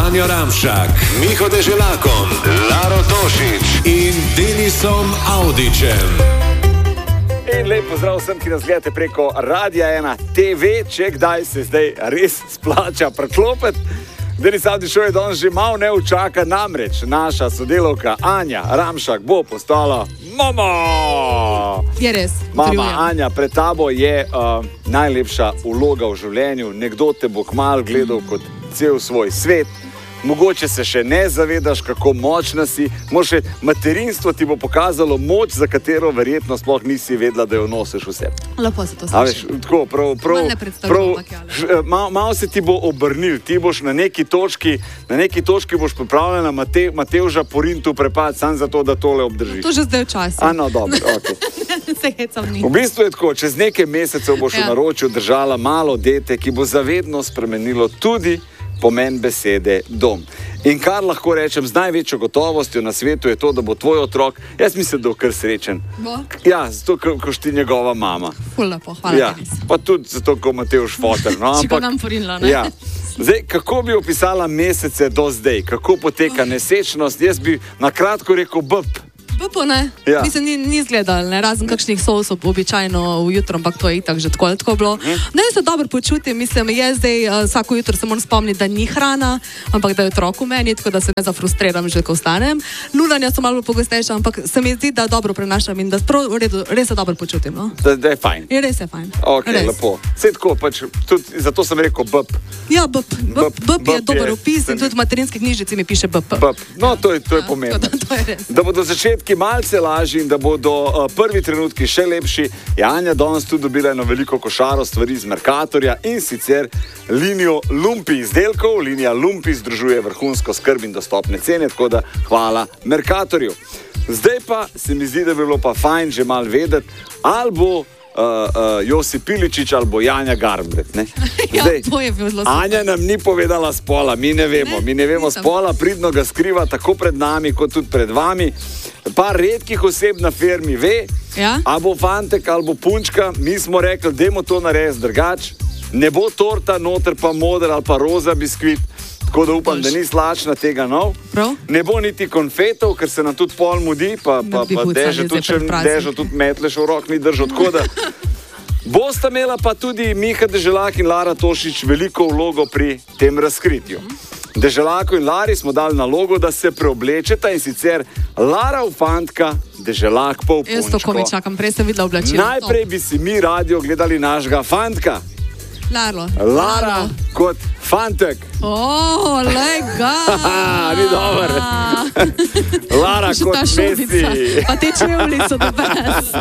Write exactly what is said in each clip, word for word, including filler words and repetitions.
Anja Ramšak, Miho Deželakom, Laro Tošič in Denisom Audićem. In lep pozdrav vsem, ki nas gledate preko Radia ena te ve, če kdaj se zdaj res splača preklopiti. Denis Audić je danes že malo ne učaka, namreč naša sodelavka Anja Ramšak bo postala mama. Je res. Mama Utrjujem. Anja, pred tabo je uh, najlepša vloga v življenju. Nekdo te bo kmalu gledal kot cel svoj svet. Mogoče se še ne zavedaš, kako močna si. Moče materinstvo ti bo pokazalo moč, za katero verjetno sploh nisi vedela, da jo nosiš vse. Lepo se to A veš, sliši. tako, prav, prav, Malo ne predstavljam, ampak ja, prav, malo mal se ti bo obrnil, ti boš na neki točki, na neki točki boš pripravljena Mate, Matevža porintu prepad, sam zato, da tole obdržiš. To že zdaj včasih. A no, dobro, ok. Se hecam ni. V bistvu je tako, čez nekaj mesecev boš Ja. v naročju držala malo dete, ki bo zavedno spremenilo tudi pomen besede dom. In kar lahko rečem z največjo gotovostjo na svetu je to, da bo tvoj otrok, jaz mislim, da bo kar srečen. Bo? Ja, zato, ko si ti njegova mama. Ful lepo, hvala Ja, Denis. pa tudi zato, ko Matevž foter. No, Če ga nam porinila, ne? Ja. Zdaj, kako bi opisala mesece do zdaj? Kako poteka nesečnost? Jaz bi na kratko rekel B P. Lepo, ne? Ja. Mislim, ni, ni izgledal, ne? Razen kakšnih sosov običajno ujutro, ampak to je itak že tako ali tako bilo. Mhm. Ne, se dobro počutim, mislim, je zdaj uh, vsako jutro se moram spomniti, da ni hrana, ampak da je otrok v meni, tako da se ne zafrustriram že, ko vstanem. Lulanja so malo pogostejša, ampak se mi zdi, da dobro prenašam in da prav v redu, res se dobro počutim, no? Da, da je fajn. Je res je fajn. Ok, Res. lepo. Vse tako, pač, tudi, zato sem rekel B P. Ja, B P, B P, B P je B P dober je- opis in tudi v materinski knjižici mi piše B P. B P. No, to je, to je Ja, pomembno. tako da to je res. Da bodo začetki malce lažji in da bodo uh, prvi trenutki še lepši, je Anja danes tudi dobila eno veliko košaro stvari iz Mercatorja in sicer linijo Lumpi izdelkov. Linija Lumpi združuje vrhunsko skrb in dostopne cene, tako da hvala Mercatorju. Zdaj pa se mi zdi, da bi bilo pa fajn že malo vedeti, ali bo Uh, uh, Josip Piličič ali bo Janja Garnbret. Ne? Ja, Zdaj, to je bilo zelo super. Anja nam ni povedala spola, mi ne vemo, Ne, mi ne vemo nisem. spola, pridno ga skriva tako pred nami, kot tudi pred vami. Par redkih oseb na firmi ve, Ja? ali bo fantek ali bo punčka. Mi smo rekli, dajmo to narediti drugače. Ne bo torta, noter pa moder ali pa roza biskvit. Tako da upam, Boš. da ni slačna tega nov. Prav. Ne bo niti konfetov, ker se nam tudi pol mudi, pa, Ne pa, bi pa pucali deže zdaj tudi, če pred prazniki. dežo tudi metleš v rok ni držal. Tako da bosta imela pa tudi Miha Deželak in Lara Tošič veliko vlogo pri tem razkritju. Deželaku in Lari smo dali nalogo, da se preoblečeta in sicer Lara v fantka, Deželak pa v punčko. Jaz to komi čakam, prej sem videla oblačilo. Najprej bi si mi radio gledali našega fantka. Laro. Lara kot fantek. O, lega! Haha, ni dober. Lara Še kot ta šubica. Messi. Pa te čevlji so the best.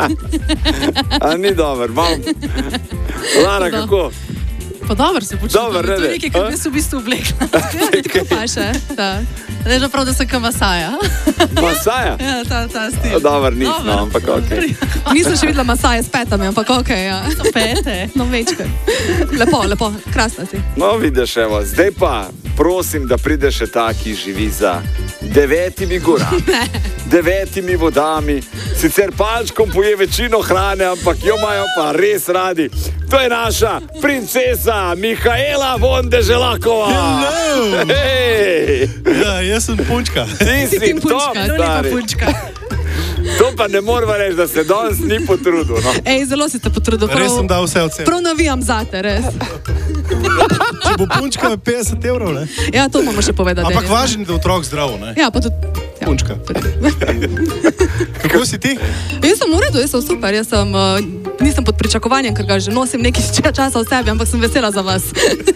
A ni dober, malo. Lara, Da. kako? Pa dobro se počutim. Dober, to je rede. nekaj, kar A? bi se v bistvu oblekla. Ja, ti tako paše. Da. Ne, že prav, da sem kao Masaja. Masaja? Ja, ta, ta stil. Dobar nis, Dober. no, ampak okej. Nisem še videla Masaja s petami, ampak ok, ja. Pete? No, večkrat. Lepo, lepo, krasna si. No, vidiš, evo, zdaj pa prosim, da pride še ta, ki živi za devetimi gorami, devetimi vodami. Sicer palčkom poje večino hrane, ampak jo imajo pa res radi. To je naša princesa Mihaela von Deželakova. Hello! Hej, Ja, jaz sem punčka. ti Si si ti top, punčka, no, lepa stari. punčka. To pa ne moramo reči, da se danes ni potrudil. No. Ej, zelo si te potrudil. Res sem dal vse od sebe. Prav navijam zate, res. Če bo punčka petdeset evrov, ne? Ja, to moramo še povedati. Ampak Denis, ne. važno, da je otrok zdrav, ne? Ja, pa tudi. Ja, Punčka. tudi. Kako si ti? Jaz sem v redu, jaz sem super, jaz sem, uh, nisem pod pričakovanjem, ker ga že nosim nekaj časa v sebi, ampak sem vesela za vas.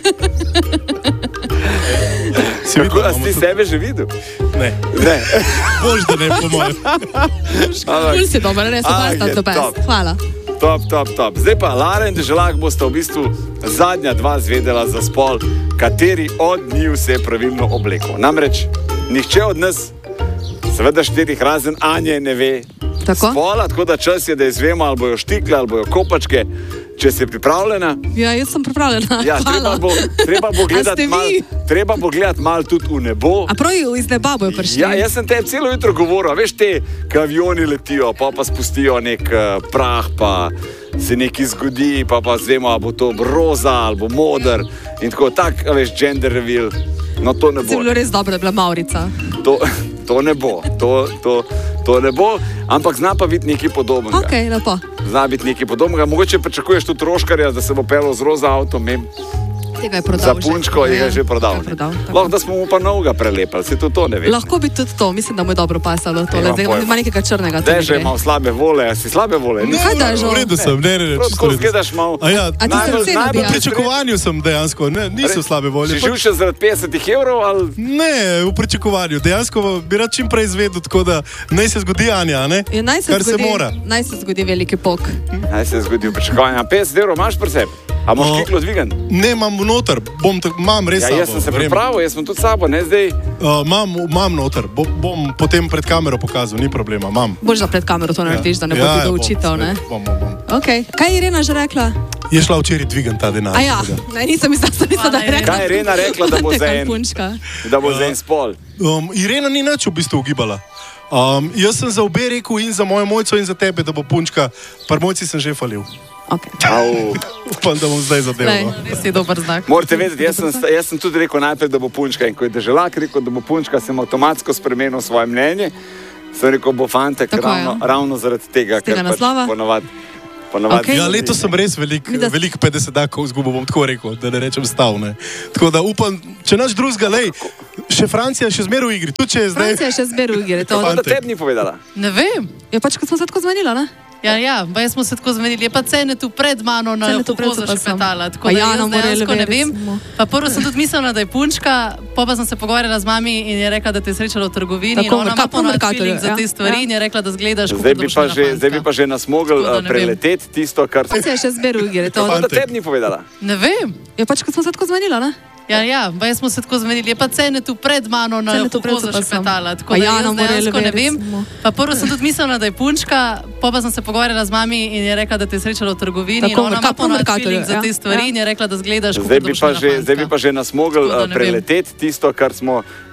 Si Kako, videl, a si ti imamo sebe že videl? tudi- Ne, Ne. bož, da ne po mojem. Ampak- Ful si dober, res, Ah, oba sta je the best. top. Hvala. Top, top, top. Zdaj pa Lara in Deželak bosta v bistvu zadnja dva zvedela za spol, kateri od njiju se je pravilno oblekel. Namreč nihče od nas, seveda štirih razen Anje, ne ve Tako? spola, tako da čas je, da izvemo, ali bojo štikle, ali bojo kopačke. Če si pripravljena, Ja, jaz sem pripravljena. ja, treba Hvala. bo, treba bo A ste gledati vi? malo treba bo gledati mal tudi v nebo. A prav iz neba bojo prišli? Ja, jaz sem tebi celo jutro govoril, veš, te, ki avioni letijo, pa pa spustijo nek uh, prah, pa se nekaj zgodi, pa pa zvemo, ali bo to roza ali bo moder in tako, tak, a veš, gender reveal. No, to ne bo. Si bilo res dobro, da je bila Maurica. To, to ne bo, to, to, to ne bo, ampak zna pa biti nekaj podobnega. Ok, lepo. Zna biti nekaj podobnega. Mogoče pričakuješ tudi Roškarja, da se bo pelil z roza avtom. Tega je prodal. Za punčko je že prodal. Lahko, da smo mu pa novega prelepili, se tudi to ne ve. Lahko bi tudi to, mislim, da mu je dobro pasalo tole. Zdaj ima nekega črnega. Deže ima slabe vole, a si slabe vole? Ne, Kaj daš? v redu sem, ne, ne, ne. Tako zgledaš malo. A ja, A ti srce v nabija? pričakovanju sem dejansko, ne, niso slabe volje. Si živ še zaradi petdeset evrov ali? Ne, v pričakovanju. Dejansko bi rad čim prej izvedel, tako da naj se zgodi Anja, ne? Ja, naj se Kar se zgodi, mora. Naj se zgodi veliki pok. Naj se zgodi v pričakovanju. petdeset evrov imaš pri sebi? A moš O, kiklo dvigan? Ne, imam noter, bom tak, imam res Ja, jaz sabo, sem se verjemi. pripravil, jaz sem tudi sabo, ne zdaj. Uh, Imam imam noter, bo, bom potem pred kamero pokazal, ni problema, imam. Boš da pred kamero to narediš, da ne bo ti Ja, ja, do bom, učitev, ne? Bom, bom, bom. Okay. Kaj je Irena že rekla? Je šla včeraj dvigan ta denar. A ja, tako da. ne, nisem mislila, da nisem da je rekla. Kaj je Irena rekla, da bo za en, punčka. da bo za en spol? Um, Irena ni nič v bistvu ugibala. Um, jaz sem za obe rekel, in za mojo mojco, in za tebe, da bo punčka. Par mojci sem že falil. Okay. Au. Upam, da bom zdaj zadeval. no. Res je dober znak. Morate vedeti, jaz sem, jaz sem tudi rekel najprej, da bo punčka. In ko je Deželak rekel, da bo punčka, sem avtomatsko spremenil svoje mnenje. Sem rekel, bo fantek Tako je. ravno, ravno zaradi tega, Z tega ker pač naslova? ponovadi. ponovadi Okej. Ja, letos sem res velik, Mi da- velik petdesetakov izgubil, bom tako rekel, da ne rečem stavne. Tako da upam, če naš drugega, lej, še Francija je še zmeraj v igri, tudi če je zdaj. Francija je še zberu igre. To... To da tebi ni povedala. Ne vem. Je pač, ko smo se tako zmenila, ne? Ja, ja, pa jaz smo se tako zmenili. Je pa cene tu pred mano na Cene tu pred pohozo pa sem. špetala. Tako Pa da Jana jaz Morel dejansko ne ve, vem. recimo. Pa prvo sem tudi mislila, da je punčka, pa, pa sem se pogovarjala z mami in je rekla, da te je srečala v trgovini. Tako, In ona ima Merkator- ponovno Merkatorju, feeling za ja. te stvari Ja. in je rekla, da zgledaš kot Zdaj bi, pa že, zdaj bi pa že nas mogli Tako da uh, ne vem. preleteti tisto, kar se Francija je še zberu igre. To... to da tebi ni povedala. Ne vem. Je pač, ko smo se tako zmenila, ne? Ja, ja, pa jaz smo se tako zmenili. Je pa cene tu pred mano na Cene tu pred pohozo pa sem. špetala. Tako Pa da Jana jaz Morel dejansko ve, ne vem. recimo. Pa prvo sem tudi mislila, da je punčka, pa, pa sem se pogovarjala z mami in je rekla, da te je srečala v trgovini. Tako, In ona ima Merkator- ponovno Merkatorju, feeling za ja. te stvari Ja. in je rekla, da zgledaš kot Zdaj bi, pa že, zdaj bi pa že nas mogli Tako da uh, ne vem. preleteti tisto, kar smo